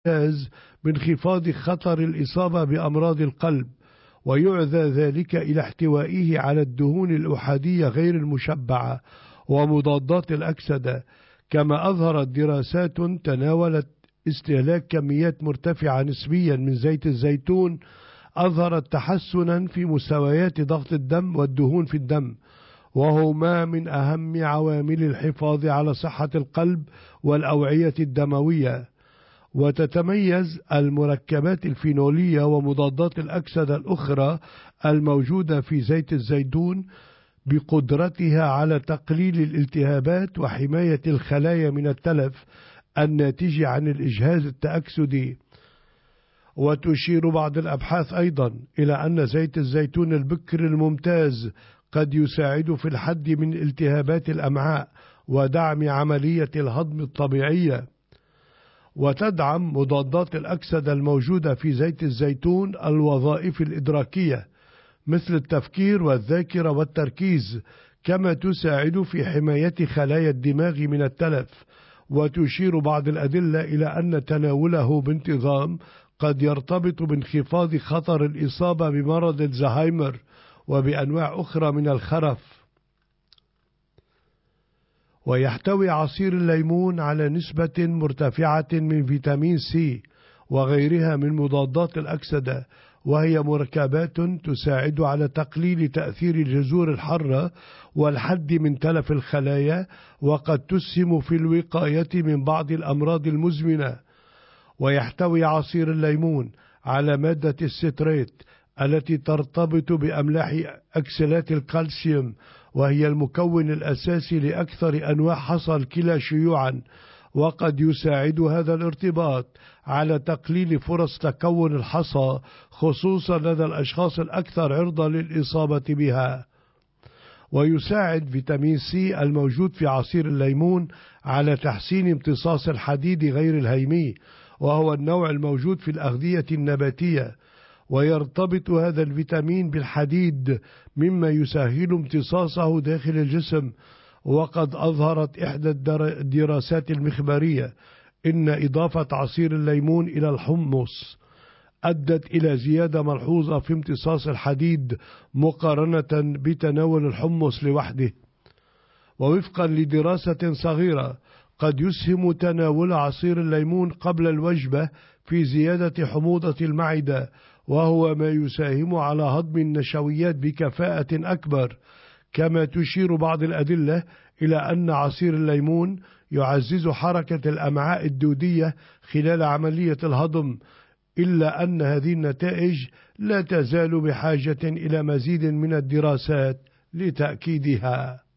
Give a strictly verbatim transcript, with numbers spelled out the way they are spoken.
ممتاز بانخفاض خطر الإصابة بأمراض القلب، ويعزى ذلك إلى احتوائه على الدهون الأحادية غير المشبعة ومضادات الأكسدة. كما أظهرت دراسات تناولت استهلاك كميات مرتفعة نسبيا من زيت الزيتون أظهرت تحسنا في مستويات ضغط الدم والدهون في الدم، وهما من أهم عوامل الحفاظ على صحة القلب والأوعية الدموية. وتتميز المركبات الفينولية ومضادات الأكسدة الأخرى الموجودة في زيت الزيتون بقدرتها على تقليل الالتهابات وحماية الخلايا من التلف الناتج عن الإجهاز التأكسدي. وتشير بعض الأبحاث أيضا إلى أن زيت الزيتون البكر الممتاز قد يساعد في الحد من التهابات الأمعاء ودعم عملية الهضم الطبيعية. وتدعم مضادات الأكسدة الموجودة في زيت الزيتون الوظائف الإدراكية مثل التفكير والذاكرة والتركيز، كما تساعد في حماية خلايا الدماغ من التلف. وتشير بعض الأدلة إلى أن تناوله بانتظام قد يرتبط بانخفاض خطر الإصابة بمرض الزهايمر وبأنواع أخرى من الخرف. ويحتوي عصير الليمون على نسبة مرتفعة من فيتامين سي وغيرها من مضادات الأكسدة، وهي مركبات تساعد على تقليل تأثير الجذور الحارة والحد من تلف الخلايا، وقد تسهم في الوقاية من بعض الأمراض المزمنة. ويحتوي عصير الليمون على مادة الستريت التي ترتبط بأملاح أكسلات الكالسيوم، وهي المكون الأساسي لأكثر أنواع حصى الكلى شيوعا، وقد يساعد هذا الارتباط على تقليل فرص تكون الحصى خصوصا لدى الأشخاص الأكثر عرضة للإصابة بها. ويساعد فيتامين سي الموجود في عصير الليمون على تحسين امتصاص الحديد غير الهيمي، وهو النوع الموجود في الأغذية النباتية. ويرتبط هذا الفيتامين بالحديد مما يسهل امتصاصه داخل الجسم. وقد أظهرت إحدى الدراسات المخبرية إن إضافة عصير الليمون إلى الحمص أدت إلى زيادة ملحوظة في امتصاص الحديد مقارنة بتناول الحمص لوحده. ووفقا لدراسة صغيرة قد يسهم تناول عصير الليمون قبل الوجبة في زيادة حموضة المعدة، وهو ما يساهم على هضم النشويات بكفاءة أكبر. كما تشير بعض الأدلة إلى أن عصير الليمون يعزز حركة الأمعاء الدودية خلال عملية الهضم، إلا أن هذه النتائج لا تزال بحاجة إلى مزيد من الدراسات لتأكيدها.